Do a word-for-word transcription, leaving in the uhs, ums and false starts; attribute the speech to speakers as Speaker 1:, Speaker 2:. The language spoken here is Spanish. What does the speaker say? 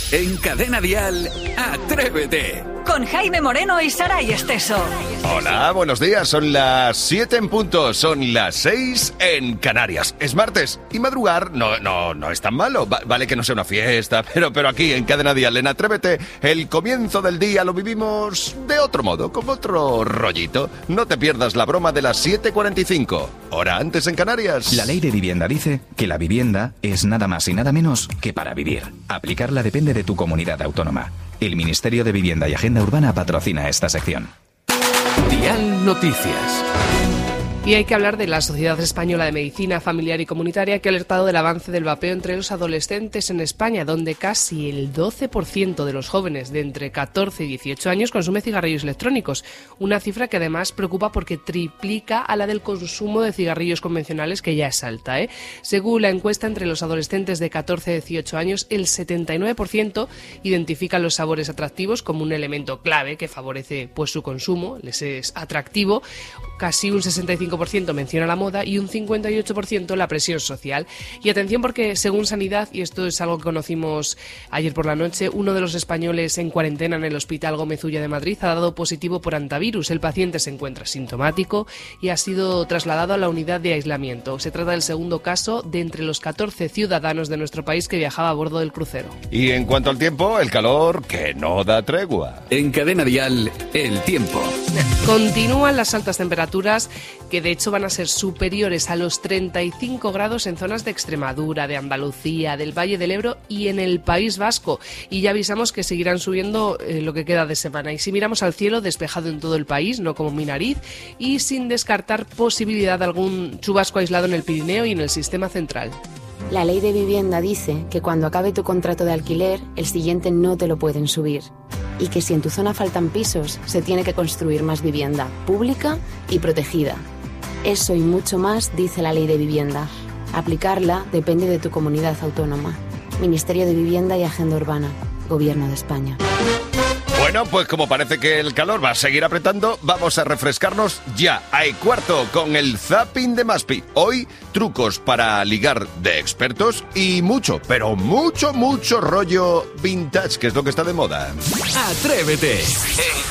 Speaker 1: En Cadena Dial, Atrévete.
Speaker 2: Con Jaime Moreno y Saray Esteso.
Speaker 3: Hola, buenos días. Son las siete en punto, son las seis en Canarias. Es martes y madrugar no, no, no es tan malo. Va, vale que no sea una fiesta, pero, pero aquí en Cadena Dial, en Atrévete, el comienzo del día lo vivimos de otro modo, con otro rollito. No te pierdas la broma de las siete cuarenta y cinco, hora antes en Canarias.
Speaker 4: La ley de vivienda dice que la vivienda es nada más y nada menos que para vivir. Aplicarla depende de tu comunidad autónoma. El Ministerio de Vivienda y Agenda Urbana patrocina esta sección.
Speaker 1: Dial Noticias.
Speaker 5: Y hay que hablar de la Sociedad Española de Medicina Familiar y Comunitaria, que ha alertado del avance del vapeo entre los adolescentes en España, donde casi el doce por ciento de los jóvenes de entre catorce y dieciocho años consume cigarrillos electrónicos. Una cifra que además preocupa porque triplica a la del consumo de cigarrillos convencionales, que ya es alta, ¿eh? Según la encuesta entre los adolescentes de catorce a dieciocho años, el setenta y nueve por ciento identifican los sabores atractivos como un elemento clave que favorece pues su consumo, les es atractivo. Casi un sesenta y cinco por ciento menciona la moda y un cincuenta y ocho por ciento la presión social. Y atención, porque según Sanidad, y esto es algo que conocimos ayer por la noche, uno de los españoles en cuarentena en el Hospital Gómez Ulla de Madrid ha dado positivo por hantavirus. El paciente se encuentra sintomático y ha sido trasladado a la unidad de aislamiento. Se trata del segundo caso de entre los catorce ciudadanos de nuestro país que viajaba a bordo del crucero.
Speaker 3: Y en cuanto al tiempo, el calor que no da tregua.
Speaker 1: En Cadena Dial, el tiempo.
Speaker 5: Continúan las altas temperaturas, que de hecho van a ser superiores a los treinta y cinco grados en zonas de Extremadura, de Andalucía, del Valle del Ebro y en el País Vasco. Y ya avisamos que seguirán subiendo eh, lo que queda de semana. Y si miramos al cielo, despejado en todo el país, no como mi nariz, y sin descartar posibilidad de algún chubasco aislado en el Pirineo y en el sistema central.
Speaker 6: La ley de vivienda dice que cuando acabe tu contrato de alquiler, el siguiente no te lo pueden subir. Y que si en tu zona faltan pisos, se tiene que construir más vivienda, pública y protegida. Eso y mucho más dice la ley de vivienda. Aplicarla depende de tu comunidad autónoma. Ministerio de Vivienda y Agenda Urbana. Gobierno de España.
Speaker 3: Bueno, pues como parece que el calor va a seguir apretando, vamos a refrescarnos ya a cuarto con el Zapping de Maspi. Hoy, trucos para ligar de expertos y mucho, pero mucho, mucho rollo vintage, que es lo que está de moda.
Speaker 1: Atrévete.